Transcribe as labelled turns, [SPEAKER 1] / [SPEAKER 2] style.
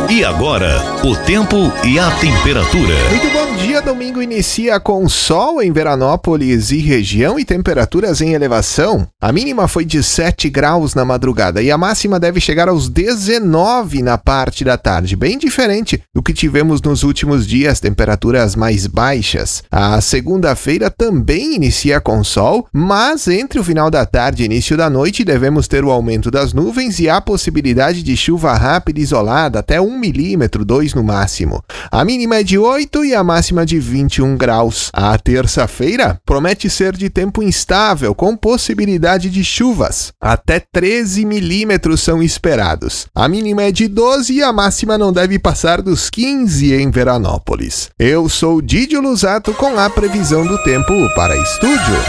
[SPEAKER 1] E agora, o tempo e a temperatura.
[SPEAKER 2] Muito bom dia, domingo inicia com sol em Veranópolis e região e temperaturas em elevação. A mínima foi de 7 graus na madrugada e a máxima deve chegar aos 19 na parte da tarde, bem diferente do que tivemos nos últimos dias, temperaturas mais baixas. A segunda-feira também inicia com sol, mas entre o final da tarde e início da noite devemos ter o aumento das nuvens e a possibilidade de chuva rápida e isolada, até 1 milímetro, 2 no máximo. A mínima é de 8 e a máxima de 21 graus. A terça-feira promete ser de tempo instável, com possibilidade de chuvas. Até 13 milímetros são esperados. A mínima é de 12 e a máxima não deve passar dos 15 em Veranópolis. Eu sou Didio Lusato com a previsão do tempo para estúdio.